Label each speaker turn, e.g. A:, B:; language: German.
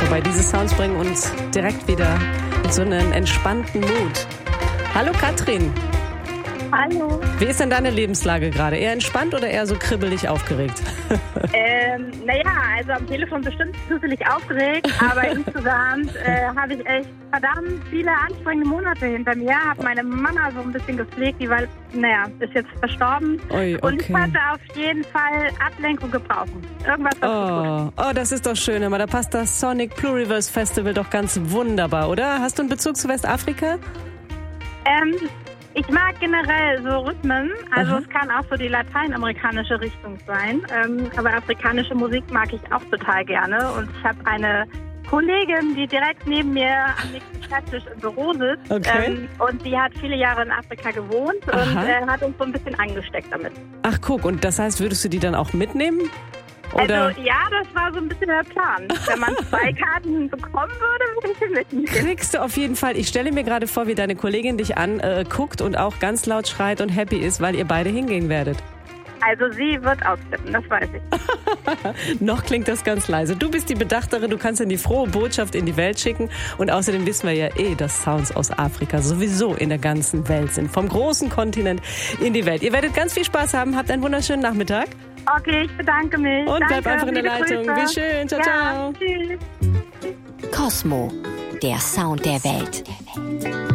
A: Wobei diese Sounds bringen uns direkt wieder in so einen entspannten Mut. Hallo Katrin.
B: Hallo.
A: Wie ist denn deine Lebenslage gerade? Eher entspannt oder eher so kribbelig aufgeregt?
B: Also am Telefon bestimmt gruselig aufgeregt, aber insgesamt habe ich echt verdammt viele anstrengende Monate hinter mir. Habe meine Mama so ein bisschen gepflegt, die ist jetzt verstorben.
A: Ui, okay.
B: Und ich konnte auf jeden Fall Ablenkung gebrauchen. Irgendwas, was gut.
A: Oh, das ist doch schön. Aber da passt das Sonic Pluriverse Festival doch ganz wunderbar, oder? Hast du einen Bezug zu Westafrika?
B: Ich mag generell so Rhythmen, also es kann auch so die lateinamerikanische Richtung sein, aber afrikanische Musik mag ich auch total gerne und ich habe eine Kollegin, die direkt neben mir am nächsten Schreibtisch im Büro sitzt und die hat viele Jahre in Afrika gewohnt und hat uns so ein bisschen angesteckt damit.
A: Ach guck, und das heißt, würdest du die dann auch mitnehmen? Oder?
B: Also ja, das war so ein bisschen der Plan. Wenn man 2 Karten bekommen würde, würde ich sie mitnehmen.
A: Kriegst du auf jeden Fall. Ich stelle mir gerade vor, wie deine Kollegin dich anguckt und auch ganz laut schreit und happy ist, weil ihr beide hingehen werdet.
B: Also sie wird ausflippen, das weiß ich.
A: Noch klingt das ganz leise. Du bist die Bedachtere, du kannst dann die frohe Botschaft in die Welt schicken. Und außerdem wissen wir ja dass Sounds aus Afrika sowieso in der ganzen Welt sind. Vom großen Kontinent in die Welt. Ihr werdet ganz viel Spaß haben. Habt einen wunderschönen Nachmittag.
B: Okay, ich bedanke mich.
A: Und
B: Danke,
A: bleib einfach in der Leitung.
B: Grüße.
A: Wie schön. Ciao, ciao.
B: Tschüss.
C: Kosmo, der Sound der Welt.